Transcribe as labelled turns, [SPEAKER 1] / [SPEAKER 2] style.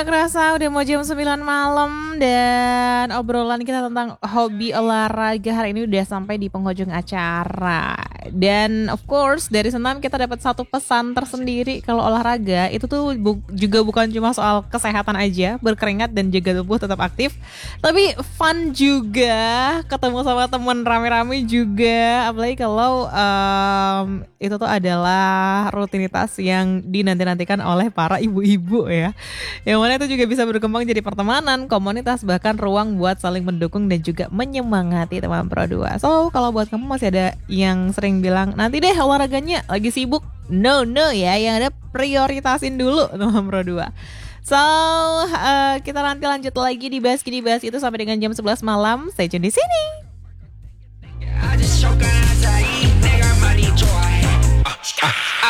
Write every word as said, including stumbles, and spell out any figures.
[SPEAKER 1] Kerasa udah mau jam sembilan malam dan obrolan kita tentang hobi olahraga hari ini udah sampai di penghujung acara. Dan of course dari senam kita dapat satu pesan tersendiri kalau olahraga itu tuh bu- juga bukan cuma soal kesehatan aja, berkeringat dan jaga tubuh tetap aktif, tapi fun juga, ketemu sama temen rame-rame juga, apalagi kalau em, itu tuh adalah rutinitas yang dinanti-nantikan oleh para ibu-ibu ya. Yang mana itu juga bisa berkembang jadi pertemanan, komunitas, bahkan ruang buat saling mendukung dan juga menyemangati teman Pro dua. So, kalau buat kamu masih ada yang sering bilang, nanti deh olahraganya lagi sibuk. No, no ya, yang ada prioritasin dulu teman Pro dua. So, uh, kita nanti lanjut lagi di Bahas Kini Bahas itu sampai dengan jam sebelas malam. Stay tune di sini.
[SPEAKER 2] I just choke on acai, 내가 많이 좋아해. Uh, uh.